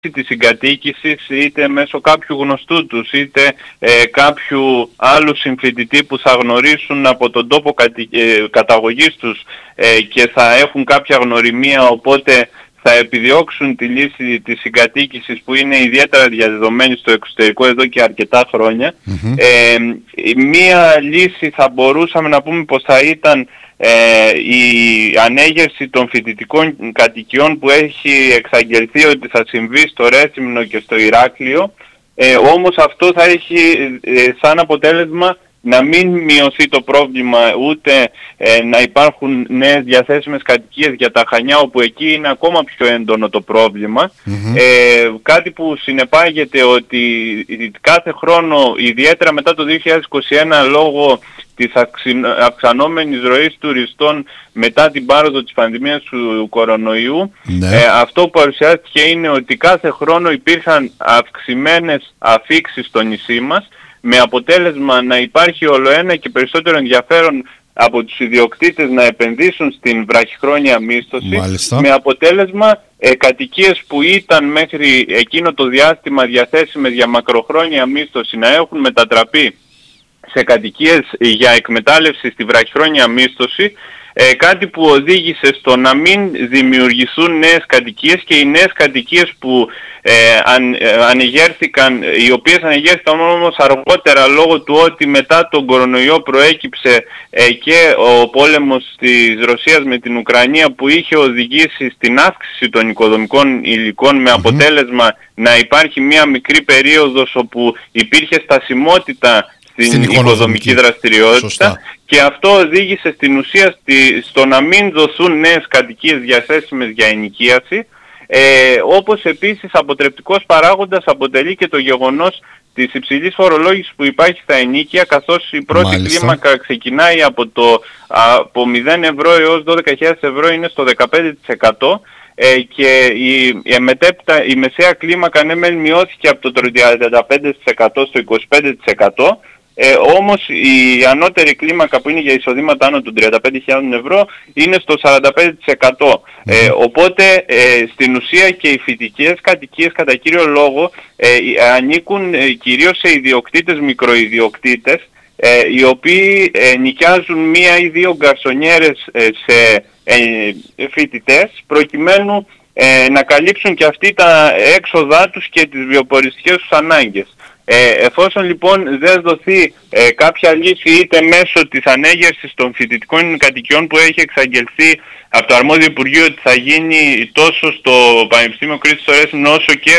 της συγκατοίκησης είτε μέσω κάποιου γνωστού τους είτε κάποιου άλλου συμφοιτητή που θα γνωρίσουν από τον τόπο καταγωγής τους και θα έχουν κάποια γνωριμία, οπότε θα επιδιώξουν τη λύση της συγκατοίκησης που είναι ιδιαίτερα διαδεδομένη στο εξωτερικό εδώ και αρκετά χρόνια. Μία λύση θα μπορούσαμε να πούμε πως θα ήταν η ανέγερση των φοιτητικών κατοικιών που έχει εξαγγελθεί ότι θα συμβεί στο Ρέθυμνο και στο Ηράκλειο, όμως αυτό θα έχει σαν αποτέλεσμα να μην μειωθεί το πρόβλημα, ούτε να υπάρχουν νέες διαθέσιμες κατοικίες για τα Χανιά, όπου εκεί είναι ακόμα πιο έντονο το πρόβλημα. Κάτι που συνεπάγεται ότι κάθε χρόνο, ιδιαίτερα μετά το 2021, λόγω της αυξανόμενης ροής τουριστών μετά την πάροδο της πανδημίας του κορονοϊού, αυτό που παρουσιάστηκε είναι ότι κάθε χρόνο υπήρχαν αυξημένες αφίξεις στο νησί μας, με αποτέλεσμα να υπάρχει ολοένα και περισσότερο ενδιαφέρον από τους ιδιοκτήτες να επενδύσουν στην βραχυχρόνια μίσθωση. Μάλιστα. Με αποτέλεσμα κατοικίες που ήταν μέχρι εκείνο το διάστημα διαθέσιμες για μακροχρόνια μίσθωση να έχουν μετατραπεί σε κατοικίες για εκμετάλλευση στη βραχυχρόνια μίσθωση, κάτι που οδήγησε στο να μην δημιουργηθούν νέες κατοικίες, και οι νέες κατοικίες που ανεγέρθηκαν, οι οποίες ανεγέρθηκαν όμως αργότερα λόγω του ότι μετά τον κορονοϊό προέκυψε και ο πόλεμος της Ρωσίας με την Ουκρανία, που είχε οδηγήσει στην αύξηση των οικοδομικών υλικών, με αποτέλεσμα να υπάρχει μία μικρή περίοδος όπου υπήρχε στασιμότητα στην οικοδομική δραστηριότητα. Σωστά. Και αυτό οδήγησε στην ουσία στο να μην δοθούν νέες κατοικίες διαθέσιμες για ενοικίαση, όπως επίσης αποτρεπτικός παράγοντας αποτελεί και το γεγονός της υψηλής φορολόγησης που υπάρχει στα ενοίκια, καθώς η πρώτη κλίμακα ξεκινάει από 0 ευρώ έως 12.000 ευρώ, είναι στο 15%. Και η μεσαία κλίμακα μειώθηκε από το 35% στο 25%. Όμως η ανώτερη κλίμακα, που είναι για εισοδήματα άνω των 35.000 ευρώ, είναι στο 45%. Οπότε στην ουσία και οι φοιτικές κατοικίες κατά κύριο λόγο ανήκουν κυρίως σε ιδιοκτήτες, μικροϊδιοκτήτες, οι οποίοι νοικιάζουν μία ή δύο γκαρσονιέρες σε φοιτητές, προκειμένου να καλύψουν και αυτοί τα έξοδά τους και τις βιοποριστικές τους ανάγκες. Εφόσον λοιπόν δεν δοθεί κάποια λύση, είτε μέσω της ανέγερσης των φοιτητικών κατοικιών που έχει εξαγγελθεί από το αρμόδιο Υπουργείο ότι θα γίνει τόσο στο Πανεπιστήμιο Κρήτης στο Ρέθυμνο όσο και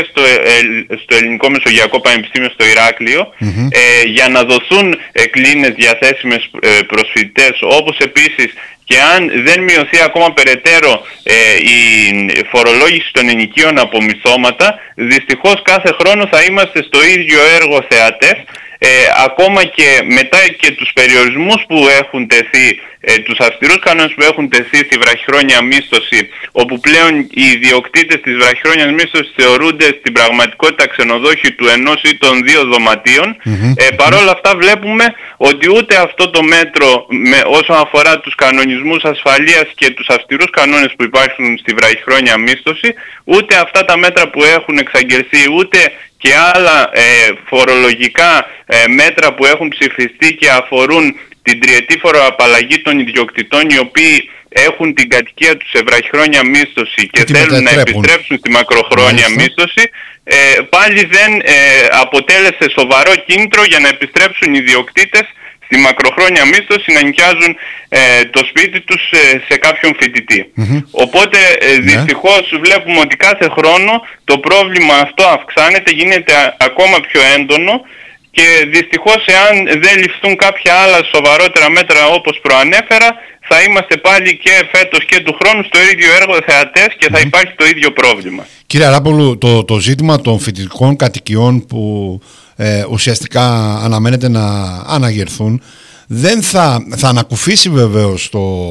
στο Ελληνικό Μεσογειακό Πανεπιστήμιο στο Ηράκλειο, για να δοθούν κλίνες διαθέσιμες προς φοιτητές, όπως επίσης και αν δεν μειωθεί ακόμα περαιτέρω η φορολόγηση των ενοικίων από μισθώματα, δυστυχώς κάθε χρόνο θα είμαστε στο ίδιο έργο θεατές, ακόμα και μετά και τους περιορισμούς που έχουν τεθεί, τους αυστηρούς κανόνες που έχουν τεθεί στη βραχυχρόνια μίσθωση, όπου πλέον οι ιδιοκτήτες της βραχυχρόνιας μίσθωσης θεωρούνται στην πραγματικότητα ξενοδόχοι του ενός ή των δύο δωματίων. Παρόλα αυτά βλέπουμε ότι ούτε αυτό το μέτρο όσον αφορά τους κανονισμούς ασφαλείας και τους αυστηρούς κανόνες που υπάρχουν στη βραχυχρόνια μίσθωση, ούτε αυτά τα μέτρα που έχουν εξαγγελθεί, ούτε και άλλα φορολογικά μέτρα που έχουν ψηφιστεί και αφορούν την τριετή φοροαπαλλαγή των ιδιοκτητών, οι οποίοι έχουν την κατοικία τους σε βραχυχρόνια μίσθωση και θέλουν να επιστρέψουν στη μακροχρόνια μίσθωση, πάλι δεν αποτέλεσε σοβαρό κίνητρο για να επιστρέψουν οι ιδιοκτήτες στη μακροχρόνια μίσθωση, να νοικιάζουν το σπίτι τους σε κάποιον φοιτητή. Οπότε δυστυχώς βλέπουμε ότι κάθε χρόνο το πρόβλημα αυτό αυξάνεται, γίνεται ακόμα πιο έντονο, και δυστυχώς εάν δεν ληφθούν κάποια άλλα σοβαρότερα μέτρα όπως προανέφερα, θα είμαστε πάλι και φέτος και του χρόνου στο ίδιο έργο θεατές και θα υπάρχει το ίδιο πρόβλημα. Κύριε Αράπολου, το ζήτημα των φοιτητικών κατοικιών που ουσιαστικά αναμένεται να αναγερθούν δεν θα ανακουφίσει βεβαίως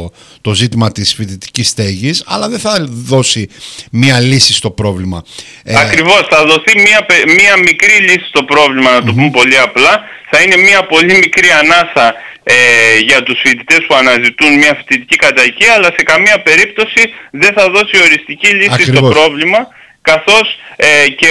το ζήτημα της φοιτητικής στέγης, αλλά δεν θα δώσει μία λύση στο πρόβλημα. Ακριβώς, θα δοθεί μία μικρή λύση στο πρόβλημα, να το πούμε πολύ απλά. Θα είναι μία πολύ μικρή ανάσα για τους φοιτητές που αναζητούν μία φοιτητική κατοικία, αλλά σε καμία περίπτωση δεν θα δώσει οριστική λύση στο πρόβλημα, καθώς και